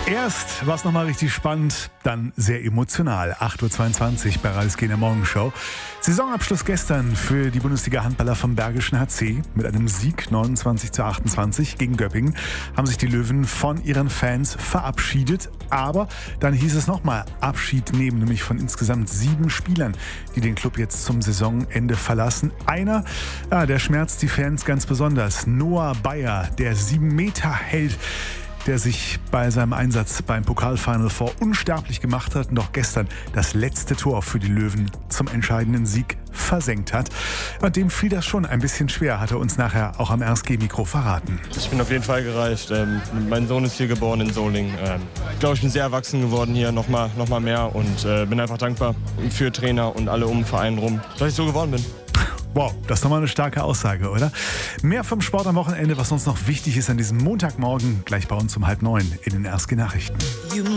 Erst war es nochmal richtig spannend, dann sehr emotional. 8.22 Uhr bei Raisky in der Morgenshow. Saisonabschluss gestern für die Bundesliga-Handballer vom Bergischen HC. Mit einem Sieg 29:28 gegen Göppingen haben sich die Löwen von ihren Fans verabschiedet. Aber dann hieß es nochmal Abschied nehmen, nämlich von insgesamt 7 Spielern, die den Club jetzt zum Saisonende verlassen. Einer, der schmerzt die Fans ganz besonders. Noah Bayer, der 7-Meter-Held, der sich bei seinem Einsatz beim Pokalfinal Four unsterblich gemacht hat und doch gestern das letzte Tor für die Löwen zum entscheidenden Sieg versenkt hat. Und dem fiel das schon ein bisschen schwer, hat er uns nachher auch am RSG-Mikro verraten. Ich bin auf jeden Fall gereist. Mein Sohn ist hier geboren in Solingen. Ich glaube, ich bin sehr erwachsen geworden hier, noch mal mehr und bin einfach dankbar für Trainer und alle um den Verein rum, dass ich so geworden bin. Wow, das ist nochmal eine starke Aussage, oder? Mehr vom Sport am Wochenende, was uns noch wichtig ist an diesem Montagmorgen, gleich bei uns um 8:30 in den RSG Nachrichten.